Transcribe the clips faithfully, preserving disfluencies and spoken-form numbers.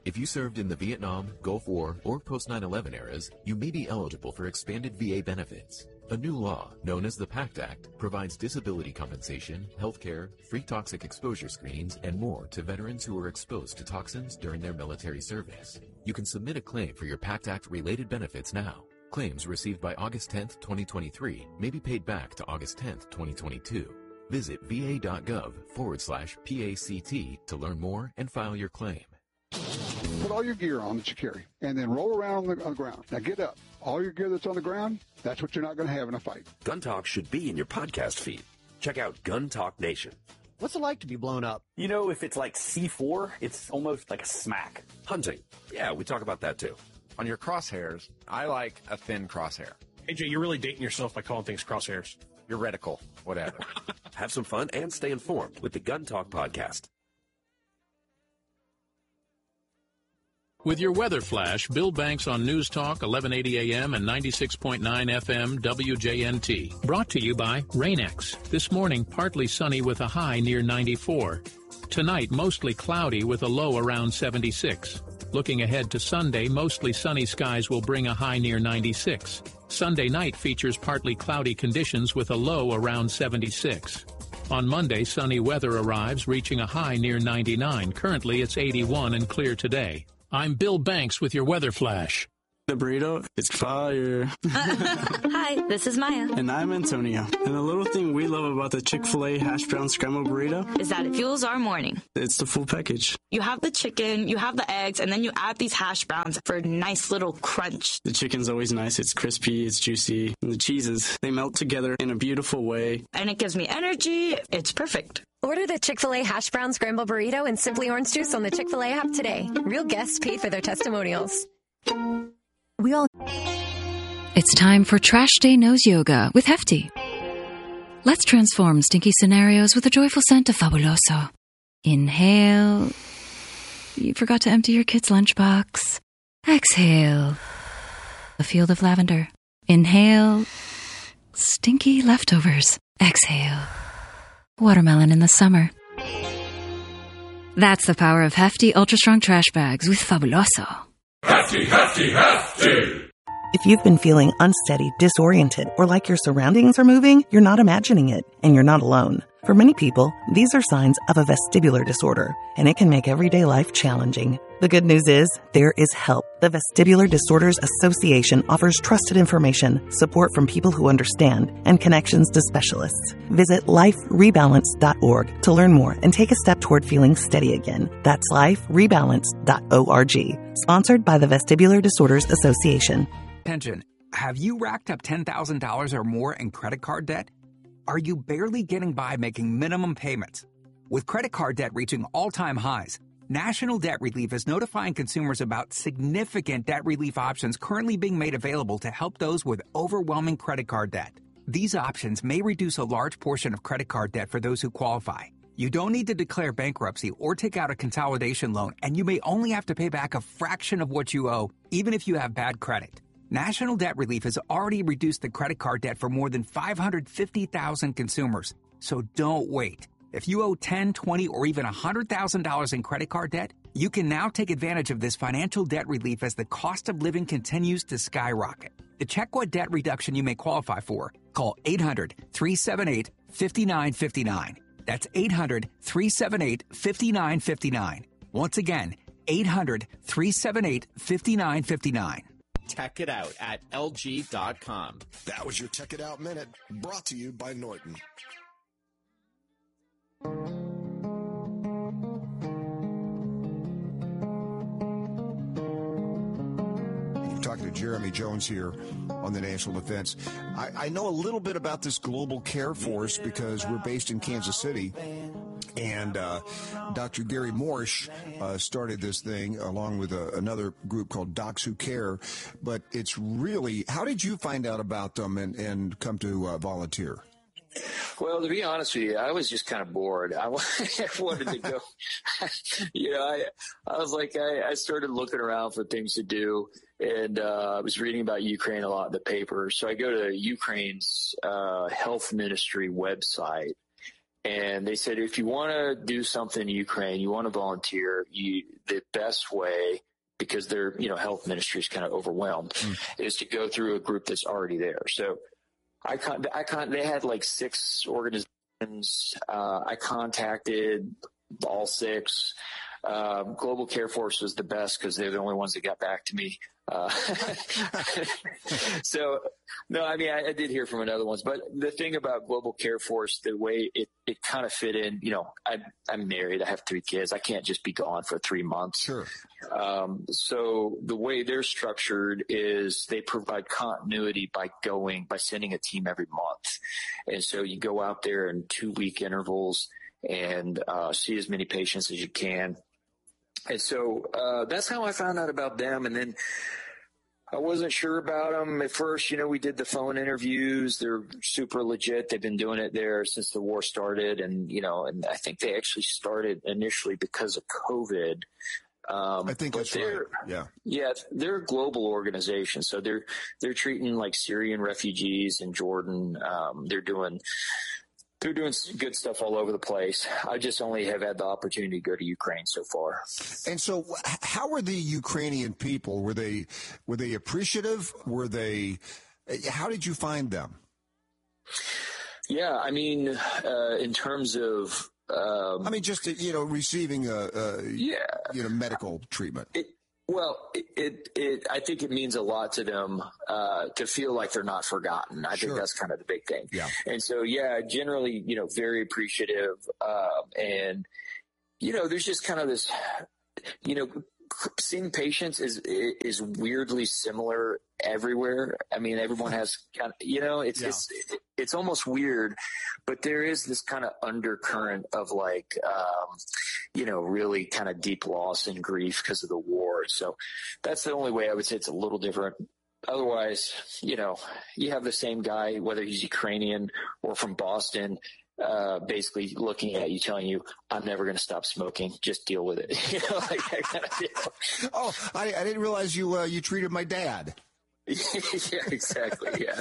If you served in the Vietnam, Gulf War, or post nine eleven eras, you may be eligible for expanded V A benefits. A new law, known as the PACT Act, provides disability compensation, health care, free toxic exposure screenings, and more to veterans who were exposed to toxins during their military service. You can submit a claim for your PACT Act-related benefits now. Claims received by August tenth, twenty twenty-three may be paid back to August tenth, twenty twenty-two. Visit va.gov forward slash PACT to learn more and file your claim. Put all your gear on that you carry, and then roll around on the, on the ground. Now get up. All your gear that's on the ground, that's what you're not going to have in a fight. Gun Talk should be in your podcast feed. Check out Gun Talk Nation. What's it like to be blown up? You know, if it's like C four, it's almost like a smack. Hunting. Yeah, we talk about that too. On your crosshairs, I like a thin crosshair. A J, you're really dating yourself by calling things crosshairs. Your reticle, whatever. Have some fun and stay informed with the Gun Talk podcast. With your weather flash, Bill Banks on News Talk, eleven eighty A M and ninety-six point nine F M W J N T. Brought to you by Rain-X. This morning, partly sunny with a high near ninety-four. Tonight, mostly cloudy with a low around seventy-six. Looking ahead to Sunday, mostly sunny skies will bring a high near ninety-six. Sunday night features partly cloudy conditions with a low around seventy-six. On Monday, sunny weather arrives, reaching a high near ninety-nine. Currently, it's eighty-one and clear today. I'm Bill Banks with your weather flash. The burrito, it's fire. Hi, this is Maya. And I'm Antonio. And the little thing we love about the Chick-fil-A hash brown scrambled burrito is that it fuels our morning. It's the full package. You have the chicken, you have the eggs, and then you add these hash browns for a nice little crunch. The chicken's always nice. It's crispy, it's juicy. And the cheeses, they melt together in a beautiful way. And it gives me energy. It's perfect. Order the Chick-fil-A hash brown scrambled burrito and Simply Orange Juice on the Chick-fil-A app today. Real guests pay for their testimonials. We all. It's time for Trash Day Nose Yoga with Hefty. Let's transform stinky scenarios with a joyful scent of Fabuloso. Inhale. You forgot to empty your kid's lunchbox. Exhale. A field of lavender. Inhale. Stinky leftovers. Exhale. Watermelon in the summer. That's the power of Hefty Ultra Strong Trash Bags with Fabuloso. Hefty, hefty, hefty! If you've been feeling unsteady, disoriented, or like your surroundings are moving, you're not imagining it, and you're not alone. For many people, these are signs of a vestibular disorder, and it can make everyday life challenging. The good news is, there is help. The Vestibular Disorders Association offers trusted information, support from people who understand, and connections to specialists. Visit life rebalance dot org to learn more and take a step toward feeling steady again. That's life rebalance dot org. Sponsored by the Vestibular Disorders Association. Pension. Have you racked up ten thousand dollars or more in credit card debt? Are you barely getting by making minimum payments? With credit card debt reaching all-time highs, National Debt Relief is notifying consumers about significant debt relief options currently being made available to help those with overwhelming credit card debt. These options may reduce a large portion of credit card debt for those who qualify. You don't need to declare bankruptcy or take out a consolidation loan, and you may only have to pay back a fraction of what you owe, even if you have bad credit. National Debt Relief has already reduced the credit card debt for more than five hundred fifty thousand consumers. So don't wait. If you owe ten thousand dollars, twenty thousand dollars, or even one hundred thousand dollars in credit card debt, you can now take advantage of this financial debt relief as the cost of living continues to skyrocket. To check what debt reduction you may qualify for, call eight hundred, three seven eight, five nine five nine. That's eight hundred, three seven eight, five nine five nine. Once again, eight hundred, three seven eight, five nine five nine. Check it out at L G dot com. That was your Check It Out Minute, brought to you by Norton. You're talking to Jeremy Jones here on the National Defense. I, I know a little bit about this Global Care Force because we're based in Kansas City. And uh, Doctor Gary Morsch uh, started this thing along with a, another group called Docs Who Care. But it's really, how did you find out about them and, and come to uh, volunteer? Well, to be honest with you, I was just kind of bored. I wanted to go. you know, I I was like, I, I started looking around for things to do, and uh, I was reading about Ukraine a lot in the paper. So I go to Ukraine's uh, health ministry website. And they said, if you want to do something in Ukraine, you want to volunteer, you, the best way, because their, you know, health ministry is kind of overwhelmed, mm. is to go through a group that's already there. So I con- I con- they had like six organizations. Uh, I contacted all six. Uh, Global Care Force was the best because they're the only ones that got back to me. Uh, so, no, I mean, I, I did hear from another ones, but the thing about Global Care Force, the way it, it kind of fit in, you know, I, I'm married, I have three kids. I can't just be gone for three months. Sure. Um, so the way they're structured is they provide continuity by going, by sending a team every month. And so you go out there in two week intervals and, uh, see as many patients as you can. And so uh, that's how I found out about them. And then I wasn't sure about them at first. You know, we did the phone interviews. They're super legit. They've been doing it there since the war started. And, you know, and I think they actually started initially because of COVID. Um, I think that's right. Yeah. Yeah. They're a global organization. So they're, they're treating like Syrian refugees in Jordan. Um, they're doing They're doing good stuff all over the place. I just only have had the opportunity to go to Ukraine so far. And so how were the Ukrainian people? Were they, were they appreciative? Were they, how did you find them? Yeah. I mean, uh, in terms of, um, I mean, just, you know, receiving a, a yeah, you know, medical treatment. It, Well, it, it, it, I think it means a lot to them, uh, to feel like they're not forgotten. I Sure. think that's kind of the big thing. Yeah. And so, yeah, generally, you know, very appreciative. Um, and, you know, there's just kind of this, you know, seeing patients is, is weirdly similar everywhere. I mean, everyone has kind of, you know, it's, Yeah. it's, it's almost weird, but there is this kind of undercurrent of like, um, you know, really kind of deep loss and grief because of the war. So that's the only way I would say it's a little different. Otherwise, you know, you have the same guy, whether he's Ukrainian or from Boston, uh, basically looking at you, telling you, I'm never going to stop smoking. Just deal with it. You know, like that kind of deal. Oh, I, I didn't realize you, uh, you treated my dad. Yeah, exactly. Yeah.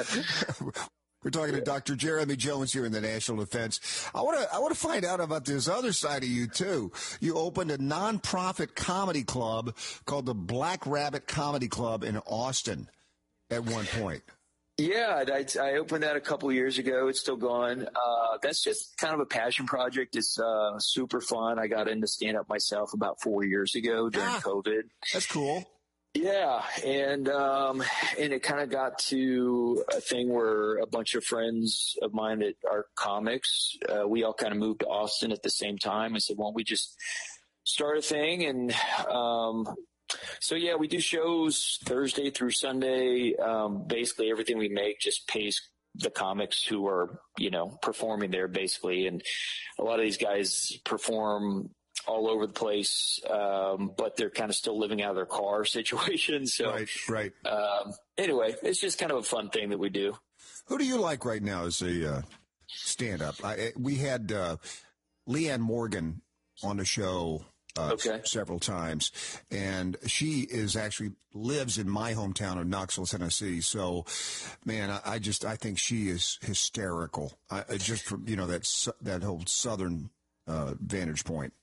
We're talking to Doctor Jeremy Jones here in the National Defense. I want to I want to find out about this other side of you too. You opened a nonprofit comedy club called the Black Rabbit Comedy Club in Austin at one point. Yeah, I, I opened that a couple of years ago. It's still going. Uh, that's just kind of a passion project. It's uh, super fun. I got into stand-up myself about four years ago during ah, COVID. That's cool. Yeah, and um, and it kind of got to a thing where a bunch of friends of mine that are comics, uh, we all kind of moved to Austin at the same time. I said, why don't we just start a thing? And um, so, yeah, we do shows Thursday through Sunday. Um, basically, everything we make just pays the comics who are, you know, performing there, basically. And a lot of these guys perform all over the place, um, but they're kind of still living out of their car situation. So, right, right. Um, anyway, it's just kind of a fun thing that we do. Who do you like right now as a uh, stand-up? I, we had uh, Leanne Morgan on the show uh, okay. s- several times, and she is actually lives in my hometown of Knoxville, Tennessee. So, man, I, I just I think she is hysterical. I, I just from you know that su- that whole Southern uh, vantage point.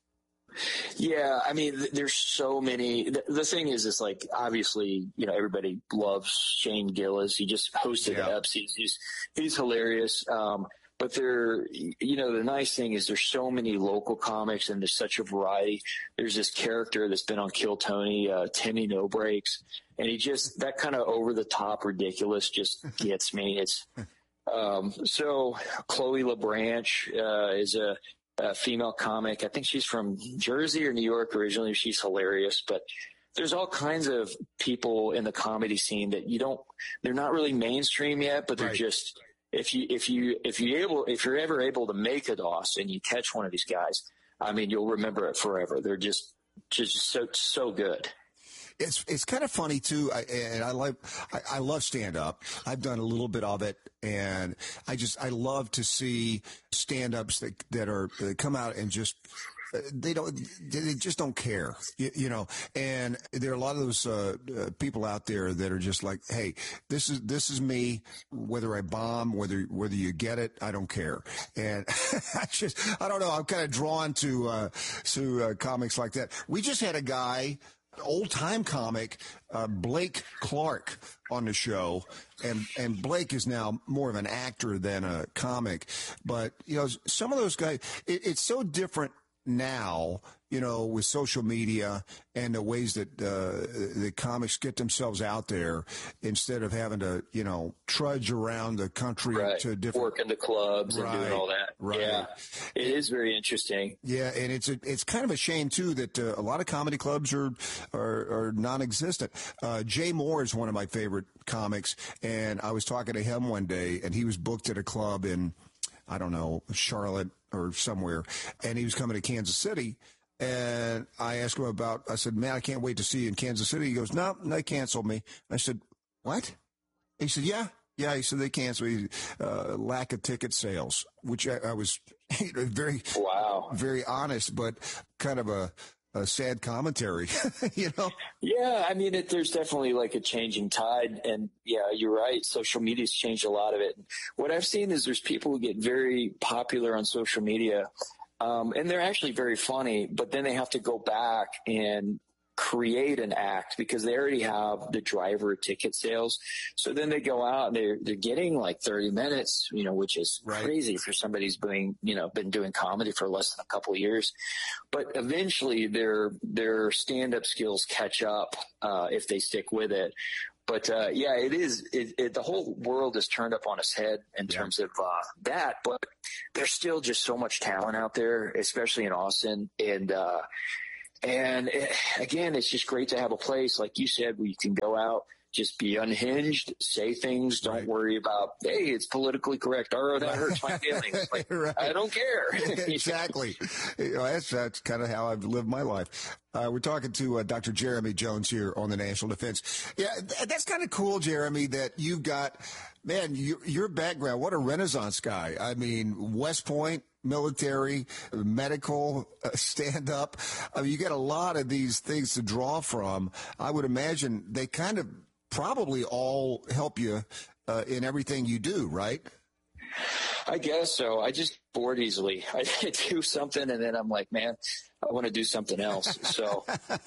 Yeah, I mean, th- there's so many. The, the thing is, it's like, obviously, you know, everybody loves Shane Gillis. He just hosted Yeah. the Ups. He's, he's, he's hilarious. Um, but there, you know, the nice thing is there's so many local comics and there's such a variety. There's this character that's been on Kill Tony, uh, Timmy No Breaks. And he just, that kind of over the top ridiculous just gets me. It's, um, so Chloe LeBranch, uh, is a, a female comic. I think she's from Jersey or New York originally. She's hilarious, but there's all kinds of people in the comedy scene that you don't, they're not really mainstream yet, but they're Right. just, if you, if you, if you able, if you're ever able to make it, Austin, you catch one of these guys, I mean, you'll remember it forever. They're just, just so, so good. It's it's kind of funny too, I, and I like I, I love stand up. I've done a little bit of it, and I just I love to see stand ups that that are that come out and just they don't, they just don't care, you, you know, and there are a lot of those uh, uh, people out there that are just like, hey, this is, this is me, whether I bomb, whether, whether you get it, I don't care. And I just, I don't know, I'm kind of drawn to, uh, to uh, comics like that. We just had a guy, old-time comic, uh, Blake Clark, on the show, and and Blake is now more of an actor than a comic. But, you know, some of those guys, it, it's so different now, you know, with social media and the ways that uh, the comics get themselves out there instead of having to, you know, trudge around the country right. to different work in the clubs right. and doing all that. Right. Yeah, it is very interesting. Yeah, and it's a, it's kind of a shame too that uh, a lot of comedy clubs are are, are non-existent. Uh, Jay Moore is one of my favorite comics, and I was talking to him one day, and he was booked at a club in, I don't know, Charlotte or somewhere, and he was coming to Kansas City. And I asked him about, I said, man, I can't wait to see you in Kansas City. He goes, no, they canceled me. I said, what? He said, yeah. Yeah, he said they canceled me. Uh, lack of ticket sales, which I, I was very, wow, very honest, but kind of a, a sad commentary, you know? Yeah, I mean, it, there's definitely like a changing tide. And yeah, you're right. Social media's changed a lot of it. What I've seen is there's people who get very popular on social media. Um, and they're actually very funny, but then they have to go back and create an act because they already have the driver ticket sales. So then they go out and they're, they're getting like thirty minutes, you know, which is right. crazy for somebody who's been, you know, been doing comedy for less than a couple of years. But eventually their, their stand-up skills catch up, uh, if they stick with it. But, uh, yeah, it is, it, it, the whole world is turned up on its head in yeah. terms of, uh, that, but there's still just so much talent out there, especially in Austin. And, uh, and it, again, it's just great to have a place, like you said, where you can go out, just be unhinged, say things, don't right. worry about, hey, it's politically correct, or that hurts my feelings. Like, right. I don't care. Exactly. You know, that's, that's kind of how I've lived my life. Uh, we're talking to uh, Doctor Jeremy Jones here on the National Defense. Yeah, th- that's kind of cool, Jeremy, that you've got, man, you, your background, what a Renaissance guy. I mean, West Point, military, medical, uh, stand-up. I mean, you get a lot of these things to draw from. I would imagine they kind of probably all help you uh, in everything you do, right? I guess so. I just bored easily. I do something, and then I'm like, man, I want to do something else. So.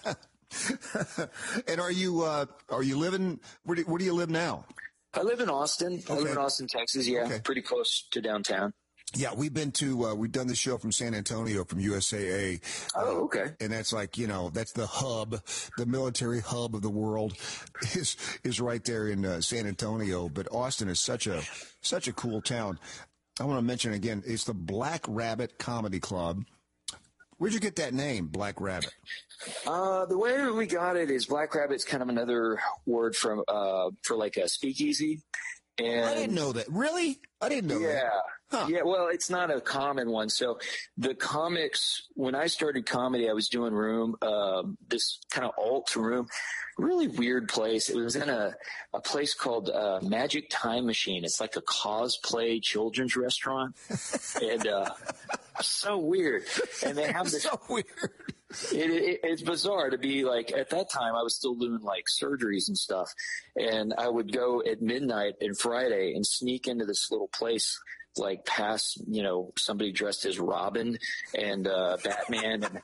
And are you uh, are you living? Where do, where do you live now? I live in Austin. Okay. I live in Austin, Texas. Yeah, okay. Pretty close to downtown. Yeah, we've been to, uh, we've done the show from San Antonio from U S A A. Oh, okay. And that's like, you know, that's the hub, the military hub of the world is, is right there in uh, San Antonio. But Austin is such a, such a cool town. I want to mention again, it's the Black Rabbit Comedy Club. Where'd you get that name, Black Rabbit? Uh, the way we got it is Black Rabbit's kind of another word from, uh, for like a speakeasy. And I didn't know that. Really? I didn't know yeah. that. Huh. Yeah, well, it's not a common one. So the comics, when I started comedy, I was doing room, uh, this kind of alt room, really weird place. It was in a, a place called uh, Magic Time Machine. It's like a cosplay children's restaurant. and uh, so weird. And they have this. so weird. It, it, it's bizarre to be like, at that time I was still doing like surgeries and stuff. And I would go at midnight and Friday and sneak into this little place, like past, you know, somebody dressed as Robin and, uh, Batman. And,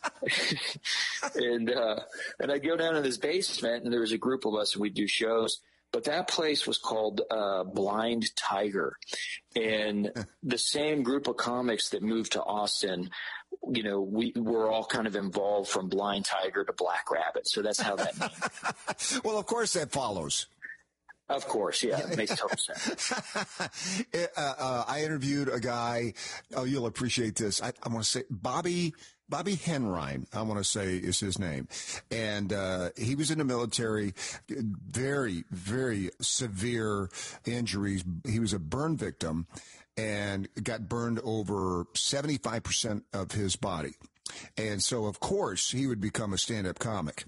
and, uh, and I'd go down in this basement and there was a group of us and we'd do shows. But that place was called uh, Blind Tiger. And the same group of comics that moved to Austin, you know, we were all kind of involved from Blind Tiger to Black Rabbit. So that's how that name. Well, of course that follows. Of course, yeah, it makes total sense. uh, uh, I interviewed a guy, oh, you'll appreciate this. I, I want to say Bobby Bobby Henrine, I want to say is his name. And uh, he was in the military, very, very severe injuries. He was a burn victim and got burned over seventy-five percent of his body. And so, of course, he would become a stand-up comic.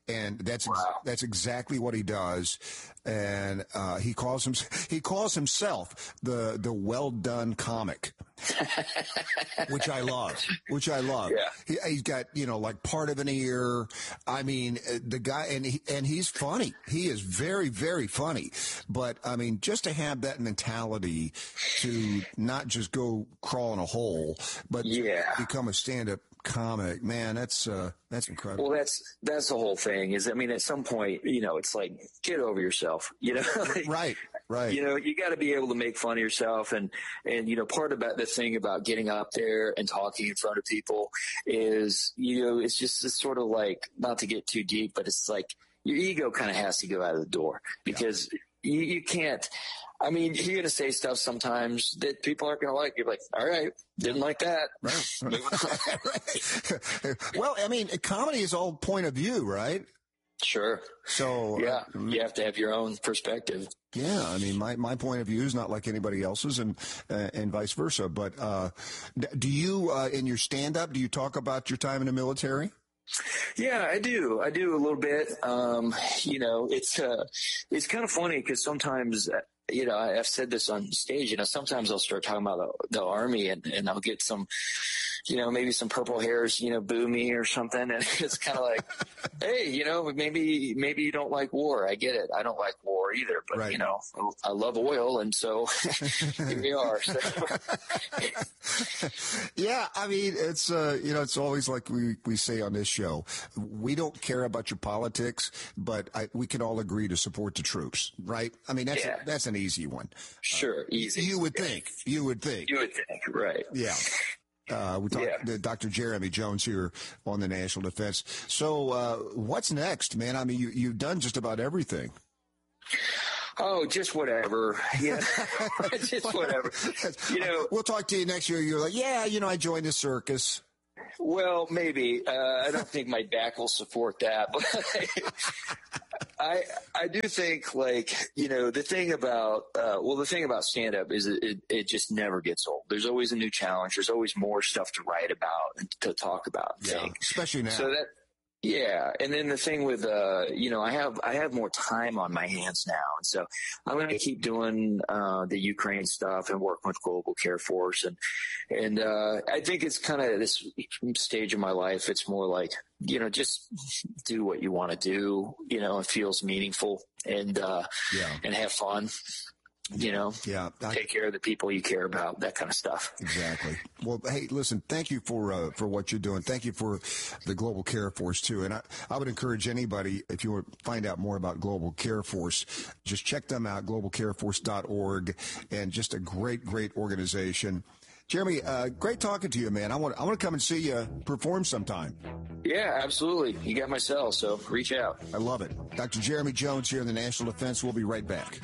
And that's ex- wow. that's exactly what he does. And uh, he calls him he calls himself the the well done comic, which I love. Which I love. Yeah. He, he's got you know like part of an ear. I mean the guy and he, and he's funny. He is very very funny. But I mean just to have that mentality to not just go crawl in a hole, but yeah. become a stand up comic, man, that's uh, that's incredible. Well, that's that's the whole thing. Is I mean, at some point, you know, it's like get over yourself. You know, like, right, right. You know, you got to be able to make fun of yourself, and and you know, part about the thing about getting up there and talking in front of people is, you know, it's just it's sort of like, not to get too deep, but it's like your ego kind of has to go out of the door because yeah. you, you can't. I mean, you're going to say stuff sometimes that people aren't going to like. You're like, all right, didn't like that. Right. right. Well, I mean, comedy is all point of view, right? Sure. So yeah, uh, you have to have your own perspective. Yeah, I mean, my, my point of view is not like anybody else's, and uh, and vice versa. But uh, do you, uh, in your stand-up, do you talk about your time in the military? Yeah, I do. I do a little bit. Um, you know, it's uh, it's kind of funny because sometimes. Uh, You know, I've said this on stage, you know, sometimes I'll start talking about the, the Army and, and I'll get some, you know, maybe some purple hairs, you know, boo me or something. And it's kind of like, hey, you know, maybe, maybe you don't like war. I get it. I don't like war either, but right. you know, I love oil. And so here we are. So. Yeah. I mean, it's, uh, you know, it's always like we, we say on this show, we don't care about your politics, but I, we can all agree to support the troops, right? I mean, that's, yeah. a, that's an easy one. Sure. Uh, easy. You would yeah. think, you would think, you would think, right. Yeah. Uh, we talked yeah. to Doctor Jeremy Jones here on the National Defense. So, uh, what's next, man? I mean, you, you've done just about everything. Oh, just whatever. Yeah. just whatever. You know, we'll talk to you next year. You're like, yeah, you know, I joined the circus. Well, maybe. Uh, I don't think my back will support that. But I I do think, like, you know, the thing about, uh, well, the thing about stand-up is it, it, it just never gets old. There's always a new challenge. There's always more stuff to write about and to talk about. Yeah, think. especially now. So that, yeah. And then the thing with, uh, you know, I have, I have more time on my hands now. And so I'm going to keep doing, uh, the Ukraine stuff and working with Global Care Force. And, and, uh, I think it's kind of this stage of my life. It's more like, you know, just do what you want to do, you know, it feels meaningful and, uh, yeah. and have fun. You know, yeah, I, take care of the people you care about, that kind of stuff. Exactly. Well, hey, listen, thank you for uh, for what you're doing. Thank you for the Global Care Force, too. And I, I would encourage anybody, if you want to find out more about Global Care Force, just check them out, global care force dot org, and just a great, great organization. Jeremy, uh, great talking to you, man. I want I want to come and see you perform sometime. Yeah, absolutely. You got my cell, so reach out. I love it. Doctor Jeremy Jones here in the National Defense. We'll be right back.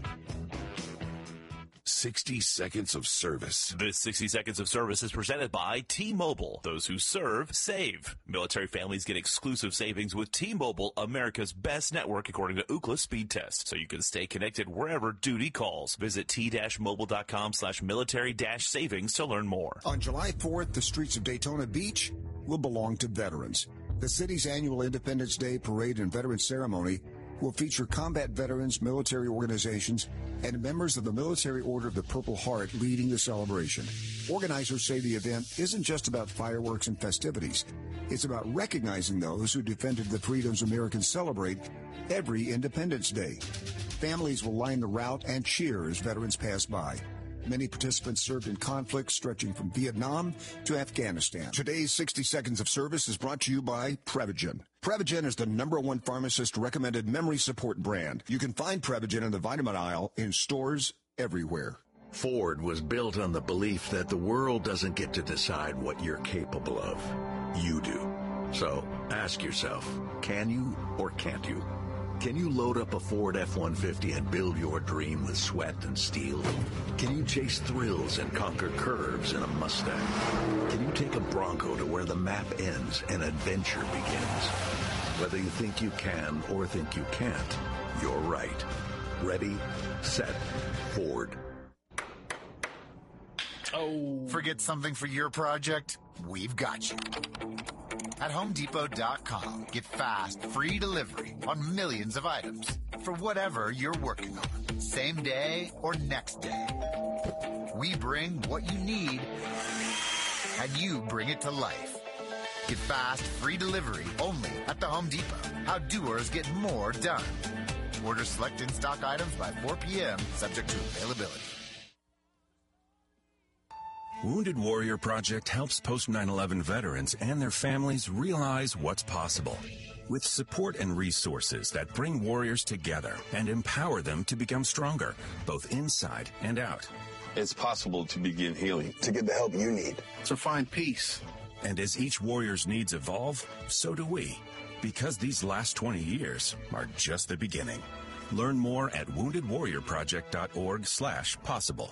sixty seconds of service. This sixty seconds of service is presented by T-Mobile. Those who serve, save. Military families get exclusive savings with T-Mobile, America's best network according to Ookla speed test. So you can stay connected wherever duty calls. Visit t-mobile.com slash military dash savings to learn more. On July fourth, the streets of Daytona Beach will belong to veterans. The city's annual Independence Day Parade and Veterans Ceremony will feature combat veterans, military organizations, and members of the Military Order of the Purple Heart leading the celebration. Organizers say the event isn't just about fireworks and festivities. It's about recognizing those who defended the freedoms Americans celebrate every Independence Day. Families will line the route and cheer as veterans pass by. Many participants served in conflicts stretching from Vietnam to Afghanistan. Today's sixty seconds of service is brought to you by Prevagen. Prevagen is the number one pharmacist-recommended memory support brand. You can find Prevagen in the vitamin aisle in stores everywhere. Ford was built on the belief that the world doesn't get to decide what you're capable of. You do. So ask yourself, can you or can't you? Can you load up a Ford F one fifty and build your dream with sweat and steel? Can you chase thrills and conquer curves in a Mustang? Can you take a Bronco to where the map ends and adventure begins? Whether you think you can or think you can't, you're right. Ready, set, Ford. Oh. Forget something for your project? We've got you. At Home Depot dot com, get fast, free delivery on millions of items for whatever you're working on, same day or next day. We bring what you need, and you bring it to life. Get fast, free delivery only at the Home Depot. How doers get more done. Order select in-stock items by four p.m., subject to availability. Wounded Warrior Project helps post nine eleven veterans and their families realize what's possible. With support and resources that bring warriors together and empower them to become stronger, both inside and out. It's possible to begin healing, to get the help you need, to find peace. And as each warrior's needs evolve, so do we. Because these last twenty years are just the beginning. Learn more at wounded warrior project dot org slash possible.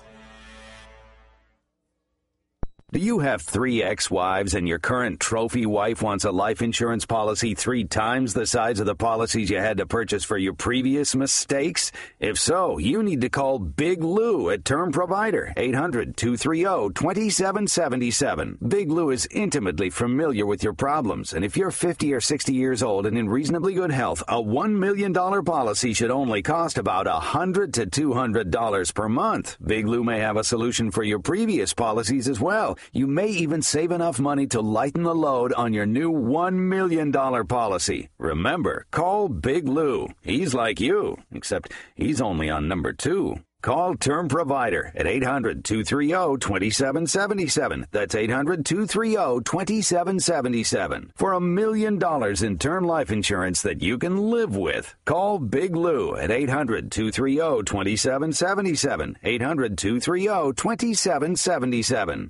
Do you have three ex-wives and your current trophy wife wants a life insurance policy three times the size of the policies you had to purchase for your previous mistakes? If so, you need to call Big Lou at Term Provider, eight hundred, two three zero, two seven seven seven. Big Lou is intimately familiar with your problems, and if you're fifty or sixty years old and in reasonably good health, a one million dollars policy should only cost about one hundred to two hundred dollars per month. Big Lou may have a solution for your previous policies as well. You may even save enough money to lighten the load on your new one million dollars policy. Remember, call Big Lou. He's like you, except he's only on number two. Call Term Provider at eight hundred, two three zero, two seven seven seven. That's eight hundred, two three zero, two seven seven seven. For a million dollars in term life insurance that you can live with. Call Big Lou at eight hundred, two three zero, two seven seven seven. eight hundred, two three zero, two seven seven seven.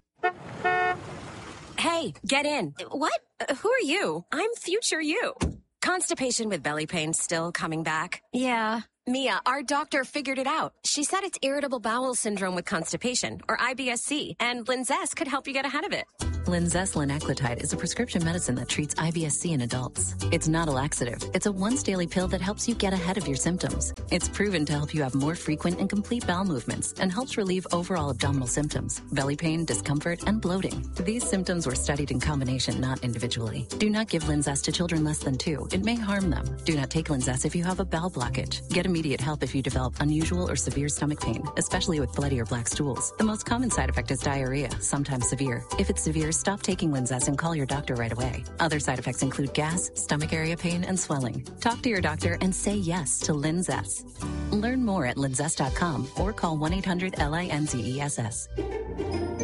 Hey, get in. What? Uh, who are you? I'm future you. Constipation with belly pain still coming back? Yeah. Mia, our doctor figured it out. She said it's irritable bowel syndrome with constipation, or I B S C, and Linzess could help you get ahead of it. Linzess linaclotide is a prescription medicine that treats I B S C in adults. It's not a laxative. It's a once-daily pill that helps you get ahead of your symptoms. It's proven to help you have more frequent and complete bowel movements and helps relieve overall abdominal symptoms, belly pain, discomfort, and bloating. These symptoms were studied in combination, not individually. Do not give Linzess to children less than two. It may harm them. Do not take Linzess if you have a bowel blockage. Get immediate help if you develop unusual or severe stomach pain, especially with bloody or black stools. The most common side effect is diarrhea, sometimes severe. If it's severe, stop taking Linzess and call your doctor right away. Other side effects include gas, stomach area pain, and swelling. Talk to your doctor and say yes to Linzess. Learn more at linzess dot com or call one eight hundred L I N Z E S S.